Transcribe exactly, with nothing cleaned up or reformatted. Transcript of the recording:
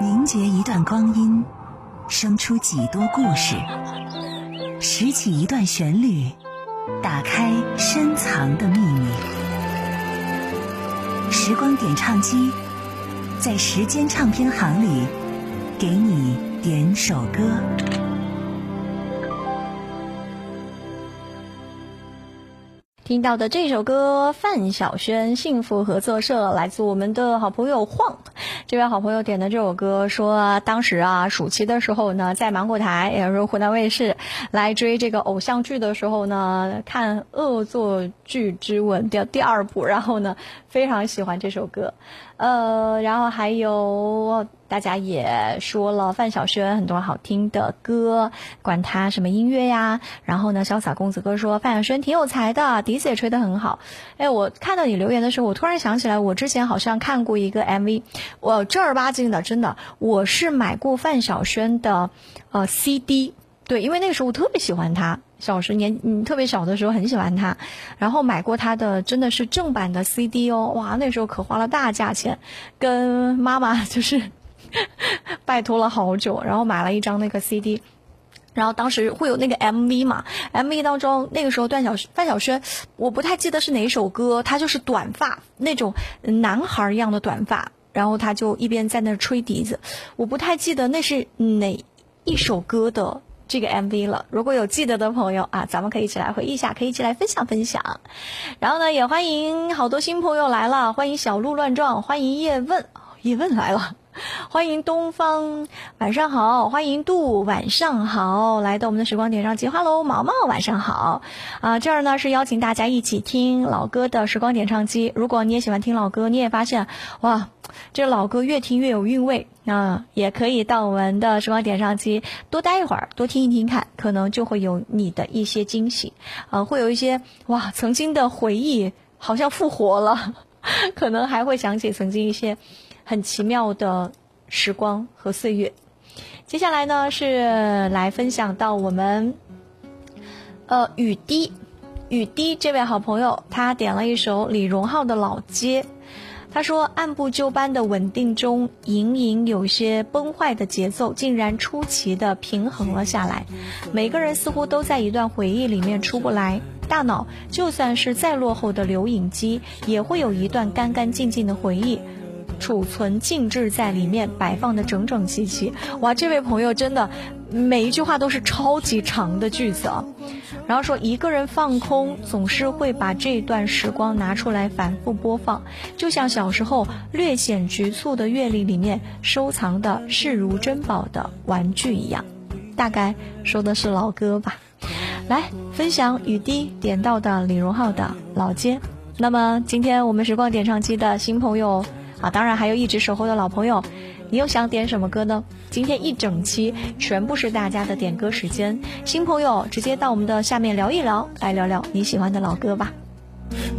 凝结一段光阴，生出几多故事，拾起一段旋律，打开深藏的秘密。时光点唱机，在时间唱片行里，给你点首歌。 听到的这首歌，范晓萱幸福合作社，来自我们的好朋友晃。这位好朋友点的这首歌说，当时啊暑期的时候呢，在芒果台也就是湖南卫视来追这个偶像剧的时候呢，看《恶作剧之吻》的第二部，然后呢非常喜欢这首歌。呃，然后还有大家也说了范晓萱很多好听的歌，管她什么音乐呀。然后呢，潇洒公子哥说范晓萱挺有才的，笛子也吹得很好。哎，我看到你留言的时候，我突然想起来，我之前好像看过一个 M V， 我正儿八经的，真的，我是买过范晓萱的呃 C D。对，因为那个时候我特别喜欢她，小时年嗯特别小的时候很喜欢她，然后买过她的真的是正版的 C D 哦，哇，那时候可花了大价钱，跟妈妈就是拜托了好久，然后买了一张那个 C D。然后当时会有那个 M V 嘛 ，M V 当中那个时候段小范晓萱，我不太记得是哪首歌，她就是短发那种男孩一样的短发，然后她就一边在那吹笛子，我不太记得那是哪一首歌的这个 M V 了。如果有记得的朋友啊，咱们可以一起来回忆一下，可以一起来分享分享。然后呢，也欢迎好多新朋友来了，欢迎小鹿乱撞，欢迎叶问，叶问来了。欢迎东方，晚上好，欢迎杜，晚上好，来到我们的时光点上机哈喽，毛毛晚上好啊！这儿呢是邀请大家一起听老歌的时光点唱机。如果你也喜欢听老歌，你也发现哇，这老歌越听越有韵味啊，也可以到我们的时光点唱机多待一会儿，多听一听看，可能就会有你的一些惊喜啊，会有一些哇曾经的回忆好像复活了，可能还会想起曾经一些很奇妙的时光和岁月。接下来呢是来分享到我们呃雨滴雨滴这位好朋友，他点了一首李荣浩的老街。他说按部就班的稳定中，隐隐有些崩坏的节奏竟然出奇的平衡了下来，每个人似乎都在一段回忆里面出不来，大脑就算是再落后的留影机，也会有一段干干净净的回忆储存静置在里面，摆放的整整齐齐。哇，这位朋友真的每一句话都是超级长的句子啊。然后说一个人放空，总是会把这段时光拿出来反复播放，就像小时候略显局促的阅历里面收藏的视如珍宝的玩具一样。大概说的是老歌吧。来分享雨滴点到的李荣浩的老街。那么今天我们时光点唱机的新朋友啊，当然还有一直守候的老朋友，你又想点什么歌呢？今天一整期全部是大家的点歌时间，新朋友直接到我们的下面聊一聊，来聊聊你喜欢的老歌吧。